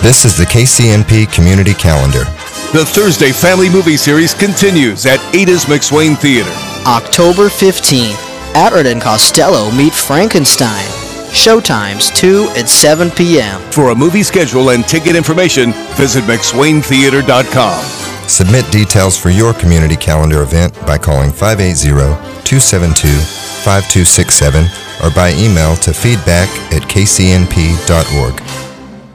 This is the KCNP Community Calendar. The Thursday Family Movie Series continues at Ada's McSwain Theater. October 15th, Attard and Costello meet Frankenstein. Showtimes 2 and 7 p.m. For a movie schedule and ticket information, visit McSwainTheater.com. Submit details for your community calendar event by calling 580-272-5267 or by email to feedback@kcnp.org.